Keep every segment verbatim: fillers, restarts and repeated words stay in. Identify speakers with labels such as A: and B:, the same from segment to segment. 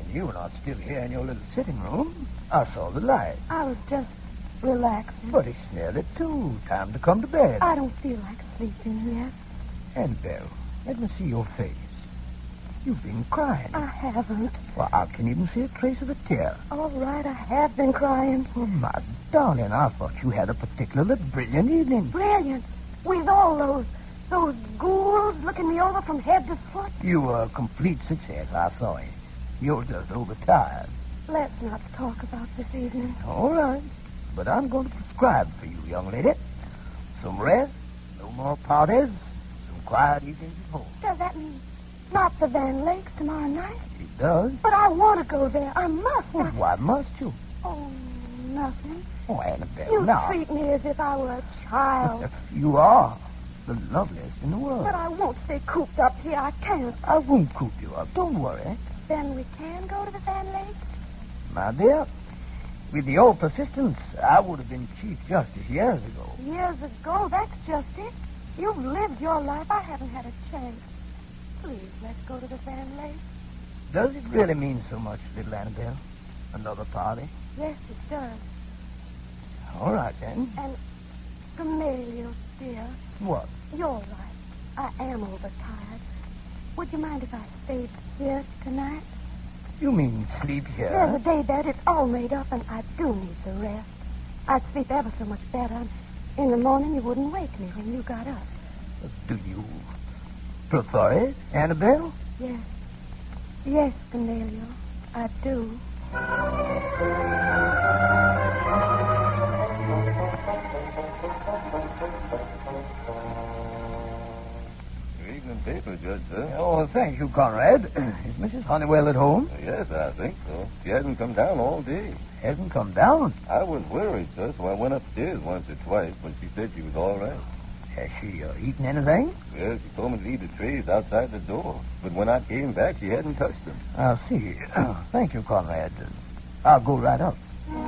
A: You were not still here in your little sitting room. I saw the light.
B: I was just relaxing.
A: But it's nearly two. Time to come to bed.
B: I don't feel like sleeping yet.
A: Annabelle, let me see your face. You've been crying.
B: I haven't.
A: Well, I can even see a trace of a tear.
B: All right, I have been crying.
A: Oh, my darling, I thought you had a particularly brilliant evening.
B: Brilliant. With all those, those ghouls looking me over from head to foot.
A: You were a complete success, I saw it. You're just overtired.
B: Let's not talk about this evening.
A: All right. But I'm going to prescribe for you, young lady. Some rest, no more parties, some quiet evenings at home.
B: Does that mean not the Van Lakes tomorrow night?
A: It does.
B: But I want to go there. I must.
A: Well,
B: I...
A: why must you?
B: Oh, nothing.
A: Oh, Annabelle,
B: You
A: now.
B: treat me as if I were a child.
A: You are the loveliest in the world.
B: But I won't stay cooped up here. I can't.
A: I won't coop you up. Don't worry.
B: Then we can go to the Van Lakes?
A: My dear, with the old persistence, I would have been Chief Justice years ago.
B: Years ago, that's just it. You've lived your life. I haven't had a chance. Please, let's go to the Van Lakes.
A: Does it really mean so much, little Annabelle? Another party?
B: Yes, it does.
A: All right, then.
B: And, Gamaliel, dear,
A: What?
B: you're right. I am overtired. Would you mind if I stayed here tonight?
A: You mean sleep here?
B: There's a day bed. It's all made up, and I do need the rest. I'd sleep ever so much better. In the morning, you wouldn't wake me when you got up.
A: Do you prefer it, Annabelle?
B: Yes. Yes, Gamaliel, I do.
C: Your evening paper, Judge, sir.
A: Oh, thank you, Conrad. Is Missus Honeywell at home?
C: Yes, I think so. She hasn't come down all day.
A: Hasn't come down.
C: I was worried, sir, so I went upstairs once or twice, but she said she was all right.
A: Has she uh, eaten anything?
C: Well, she told me to leave the trays outside the door, but when I came back, she hadn't touched them.
A: I'll see. Thank you, Conrad. I'll go right up.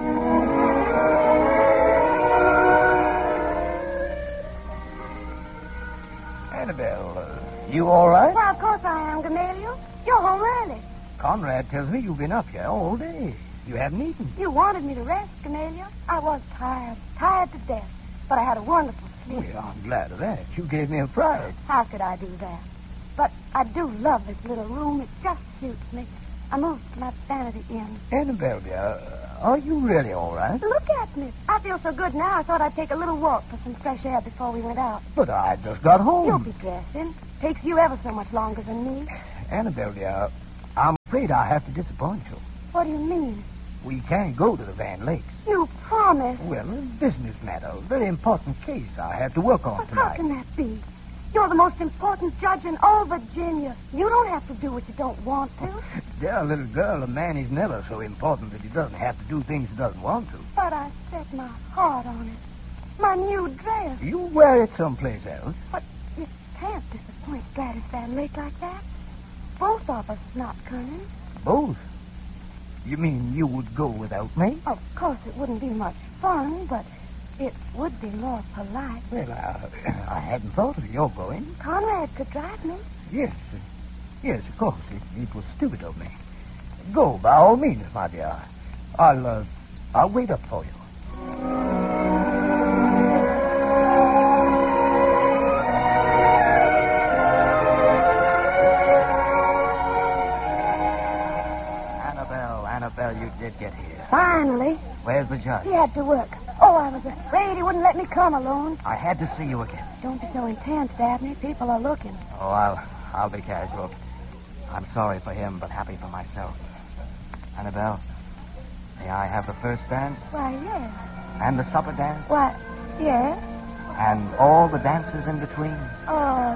A: Annabelle, uh, you all right?
B: Why, of course I am, Gamaliel. You're home early.
A: Conrad tells me you've been up here all day. You haven't eaten.
B: You wanted me to rest, Gamaliel. I was tired, tired to death, but I had a wonderful sleep.
A: Well, I'm glad of that. You gave me a fright.
B: How could I do that? But I do love this little room. It just suits me. I moved my vanity in.
A: Annabelle, dear, are you really all right?
B: Look at me. I feel so good now, I thought I'd take a little walk for some fresh air before we went out.
A: But I just got home.
B: You'll be dressing. Takes you ever so much longer than me.
A: Annabelle, dear, I'm afraid I have to disappoint you.
B: What do you mean?
A: We can't go to the Van Lakes.
B: You promised.
A: Well, a business matter, a very important case I have to work on
B: But
A: tonight.
B: how can that be? You're the most important judge in all Virginia. You don't have to do what you don't want to.
A: Dear little girl, a man is never so important that he doesn't have to do things he doesn't want to.
B: But I set my heart on it. My new dress.
A: You wear it someplace else.
B: But you can't disappoint Gladys Van Lake like that. Both of us not coming.
A: Both? You mean you would go without me?
B: Of course, it wouldn't be much fun, but it would be more polite.
A: Well, I, I hadn't thought of your going.
B: Conrad could drive me.
A: Yes, uh, yes, of course. It, it was stupid of me. Go, by all means, my dear. I'll, uh, I'll wait up for you. Annabelle, Annabelle, you did get here.
B: Finally.
A: Where's the judge?
B: He had to work. Oh, I was afraid he wouldn't let me come alone.
A: I had to see you again.
B: Don't be so intense, Dabney. People are looking.
A: Oh, I'll, I'll be casual. I'm sorry for him, but happy for myself. Annabelle, may I have the first dance?
B: Why, yes.
A: And the supper dance?
B: Why, yes.
A: And all the dances in between?
B: Oh,